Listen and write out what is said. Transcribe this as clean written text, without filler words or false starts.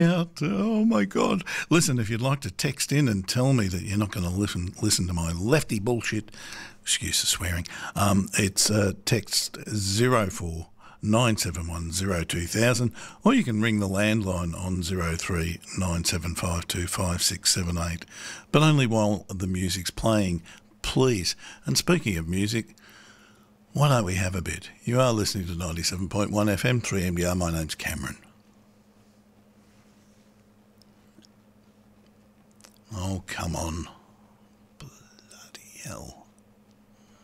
out. Oh my God! Listen, if you'd like to text in and tell me that you're not going to listen to my lefty bullshit, excuse the swearing. It's text 04 971 02 000, or you can ring the landline on 03 9752 5678. But only while the music's playing, please. And speaking of music, why don't we have a bit? You are listening to 97.1 FM 3MDR. My name's Cameron. Oh, come on. Bloody hell.